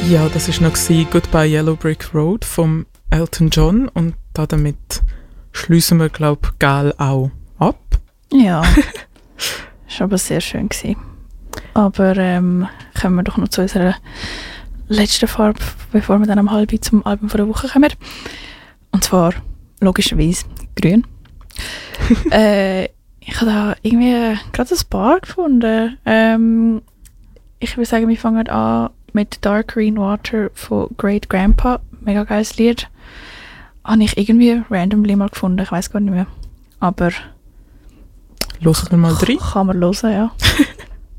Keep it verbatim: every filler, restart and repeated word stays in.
Ja, das war noch gewesen, Goodbye Yellow Brick Road vom Elton John und damit schliessen wir, glaube ich, Gel auch ab. Ja, das war aber sehr schön gewesen. Aber ähm, kommen wir doch noch zu unserer letzten Farbe, bevor wir dann am halb zum Album von der Woche kommen. Und zwar logischerweise grün. äh, ich habe da irgendwie gerade ein paar gefunden. Ähm, ich würde sagen, wir fangen an mit Dark Green Water von Great Grandpa. Mega geiles Lied. Habe ich irgendwie randomly mal gefunden, ich weiß gar nicht mehr. Aber hören wir mal rein. Kann man hören, ja.